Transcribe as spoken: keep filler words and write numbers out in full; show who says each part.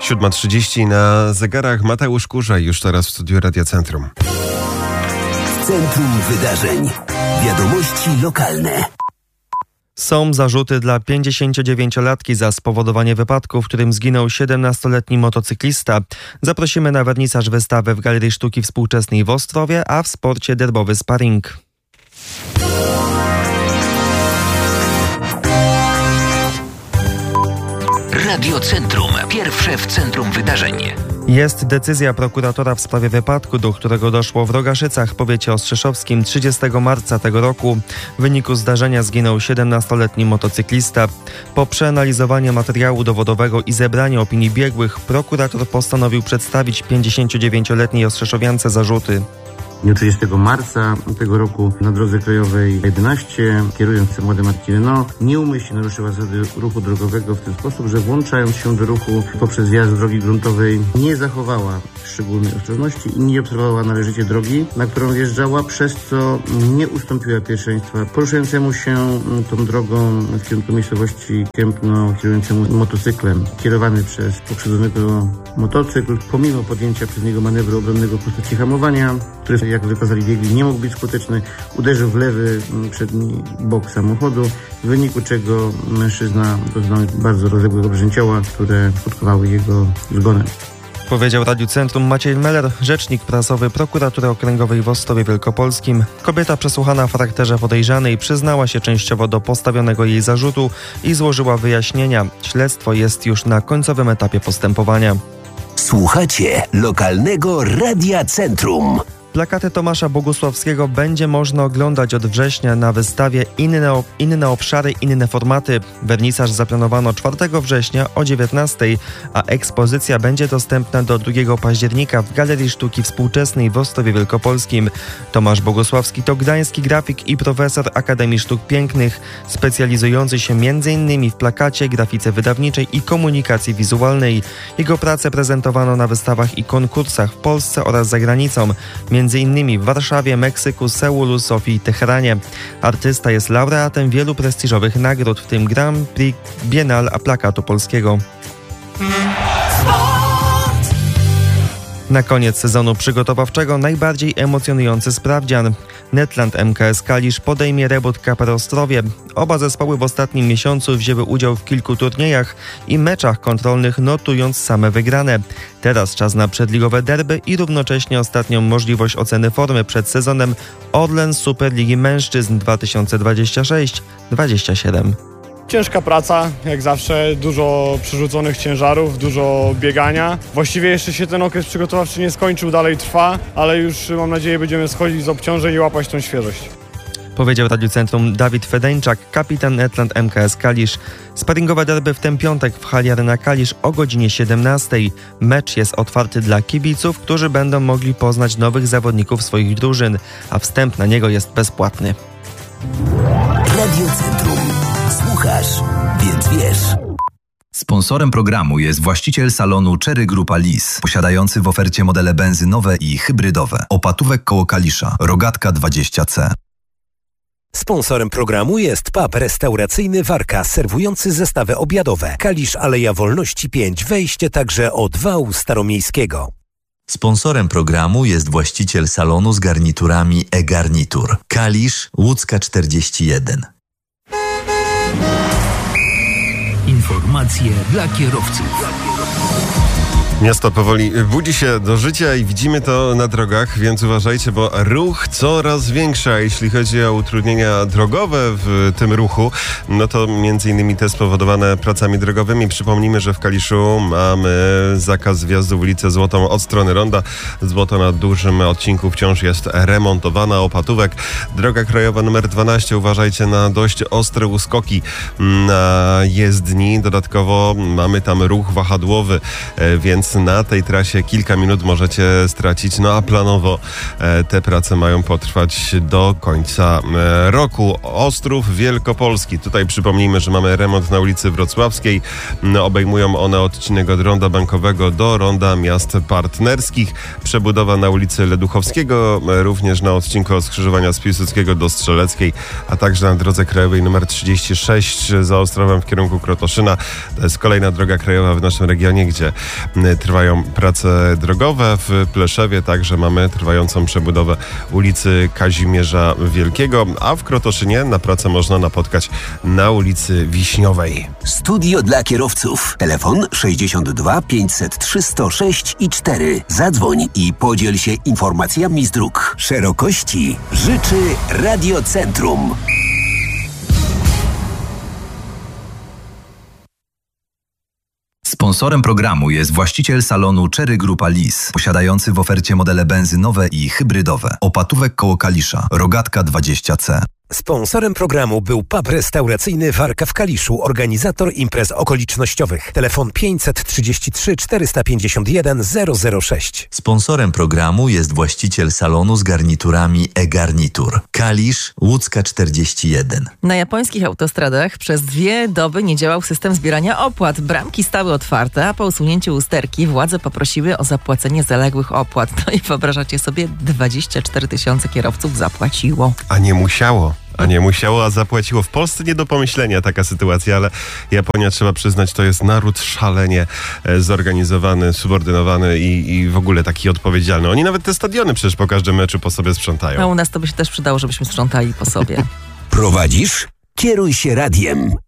Speaker 1: siódma trzydzieści na zegarach. Mateusz Kurza już teraz w studiu Radia Centrum.
Speaker 2: Centrum Wydarzeń. Wiadomości lokalne.
Speaker 3: Są zarzuty dla pięćdziesięciodziewięciolatki za spowodowanie wypadku, w którym zginął siedemnastoletni motocyklista. Zaprosimy na wernisaż wystawy w Galerii Sztuki Współczesnej w Ostrowie, a w sporcie derbowy sparring.
Speaker 2: Radio Centrum. Pierwsze w centrum wydarzeń.
Speaker 3: Jest decyzja prokuratora w sprawie wypadku, do którego doszło w Rogaszycach, powiecie ostrzeszowskim, trzydziestego marca tego roku. W wyniku zdarzenia zginął siedemnastoletni motocyklista. Po przeanalizowaniu materiału dowodowego i zebraniu opinii biegłych, prokurator postanowił przedstawić pięćdziesięciodziewięcioletniej ostrzeszowiance zarzuty.
Speaker 4: W dniu trzydziestego marca tego roku na drodze krajowej jedenaście, kierując samochodem marki Renault, nieumyślnie naruszyła zasady ruchu drogowego w ten sposób, że włączając się do ruchu poprzez wjazd drogi gruntowej nie zachowała szczególnej ostrożności i nie obserwowała należycie drogi, na którą wjeżdżała, przez co nie ustąpiła pierwszeństwa poruszającemu się tą drogą w kierunku miejscowości Kępno kierującemu motocyklem. Kierowany przez poprzedzonego motocykl, pomimo podjęcia przez niego manewru obronnego w postaci hamowania, który, jak wykazali biegli, nie mógł być skuteczny, uderzył w lewy przedni bok samochodu, w wyniku czego mężczyzna doznał bardzo rozległego obrażeń ciała, które skutkowały jego zgonem.
Speaker 3: Powiedział Radiu Centrum Maciej Meller, rzecznik prasowy Prokuratury Okręgowej w Ostrowie Wielkopolskim. Kobieta przesłuchana w charakterze podejrzanej przyznała się częściowo do postawionego jej zarzutu i złożyła wyjaśnienia. Śledztwo jest już na końcowym etapie postępowania.
Speaker 2: Słuchacie lokalnego Radia Centrum.
Speaker 3: Plakaty Tomasza Bogusławskiego będzie można oglądać od września na wystawie Inne, inne obszary, inne formaty. Wernisaż zaplanowano czwartego września o dziewiętnastej, a ekspozycja będzie dostępna do drugiego października w Galerii Sztuki Współczesnej w Ostrowie Wielkopolskim. Tomasz Bogusławski to gdański grafik i profesor Akademii Sztuk Pięknych, specjalizujący się między innymi w plakacie, grafice wydawniczej i komunikacji wizualnej. Jego prace prezentowano na wystawach i konkursach w Polsce oraz za granicą, między innymi w Warszawie, Meksyku, Seulu, Sofii i Teheranie. Artysta jest laureatem wielu prestiżowych nagród, w tym Grand Prix Biennale Plakatu Polskiego. Na koniec sezonu przygotowawczego najbardziej emocjonujący sprawdzian. Netland M K S Kalisz podejmie Rebut Kaper Ostrowie. Oba zespoły w ostatnim miesiącu wzięły udział w kilku turniejach i meczach kontrolnych, notując same wygrane. Teraz czas na przedligowe derby i równocześnie ostatnią możliwość oceny formy przed sezonem Orlen Superligi Mężczyzn dwa tysiące dwudziesty szósty dwudziesty siódmy.
Speaker 5: Ciężka praca, jak zawsze, dużo przerzuconych ciężarów, dużo biegania. Właściwie jeszcze się ten okres przygotowawczy nie skończył, dalej trwa, ale już mam nadzieję będziemy schodzić z obciążeń i łapać tą świeżość.
Speaker 3: Powiedział Radiu Centrum Dawid Fedeńczak, kapitan Netland M K S Kalisz. Sparingowe derby w ten piątek w hali Arena Kalisz o godzinie siedemnastej. Mecz jest otwarty dla kibiców, którzy będą mogli poznać nowych zawodników swoich drużyn, a wstęp na niego jest bezpłatny.
Speaker 2: Radio Centrum. Słuchasz, więc wiesz.
Speaker 6: Sponsorem programu jest właściciel salonu Cherry Grupa Lis, posiadający w ofercie modele benzynowe i hybrydowe. Opatówek koło Kalisza, Rogatka dwadzieścia C.
Speaker 2: Sponsorem programu jest pub restauracyjny Warka, serwujący zestawy obiadowe. Kalisz, Aleja Wolności pięć, wejście także od wału staromiejskiego.
Speaker 7: Sponsorem programu jest właściciel salonu z garniturami e-garnitur. Kalisz, Łódzka czterdzieści jeden.
Speaker 2: Informacje dla kierowców.
Speaker 1: Miasto powoli budzi się do życia i widzimy to na drogach, więc uważajcie, bo ruch coraz większy. A jeśli chodzi o utrudnienia drogowe w tym ruchu, no to między innymi te spowodowane pracami drogowymi. Przypomnijmy, że w Kaliszu mamy zakaz wjazdu w ulicę Złotą od strony ronda. Złoto na dużym odcinku wciąż jest remontowana. Opatówek. Droga krajowa numer dwanaście. Uważajcie na dość ostre uskoki na jezdni. Dodatkowo mamy tam ruch wahadłowy, więc więc na tej trasie kilka minut możecie stracić, no a planowo e, te prace mają potrwać do końca e, roku. Ostrów Wielkopolski. Tutaj przypomnijmy, że mamy remont na ulicy Wrocławskiej. No, obejmują one odcinek od ronda Bankowego do ronda Miast Partnerskich. Przebudowa na ulicy Leduchowskiego, e, również na odcinku od skrzyżowania z Piłsudskiego do Strzeleckiej, a także na drodze krajowej nr trzydzieści sześć za Ostrowem w kierunku Krotoszyna. To jest kolejna droga krajowa w naszym regionie, gdzie trwają prace drogowe. W Pleszewie także mamy trwającą przebudowę ulicy Kazimierza Wielkiego, a w Krotoszynie na pracę można napotkać na ulicy Wiśniowej.
Speaker 8: Studio dla kierowców. Telefon sześćdziesiąt dwa pięćset trzy sto sześć i cztery. Zadzwoń i podziel się informacjami z dróg. Szerokości życzy Radiocentrum.
Speaker 6: Sponsorem programu jest właściciel salonu Cherry Grupa Lis, posiadający w ofercie modele benzynowe i hybrydowe. Opatówek koło Kalisza, Rogatka dwadzieścia C.
Speaker 2: Sponsorem programu był pub restauracyjny Warka w Kaliszu, organizator imprez okolicznościowych. Telefon pięćset trzydzieści trzy czterysta pięćdziesiąt jeden zero zero sześć.
Speaker 7: Sponsorem programu jest właściciel salonu z garniturami e-garnitur. Kalisz, Łódzka czterdzieści jeden.
Speaker 9: Na japońskich autostradach przez dwie doby nie działał system zbierania opłat. Bramki stały otwarte, a po usunięciu usterki władze poprosiły o zapłacenie zaległych opłat. No i wyobrażacie sobie, dwadzieścia cztery tysiące kierowców zapłaciło.
Speaker 1: A nie musiało. A nie musiało, a zapłaciło. W Polsce nie do pomyślenia taka sytuacja, ale Japonia, trzeba przyznać, to jest naród szalenie e, zorganizowany, subordynowany i, i w ogóle taki odpowiedzialny. Oni nawet te stadiony przecież po każdym meczu po sobie sprzątają.
Speaker 9: A u nas to by się też przydało, żebyśmy sprzątali po sobie.
Speaker 8: Prowadzisz? Kieruj się radiem.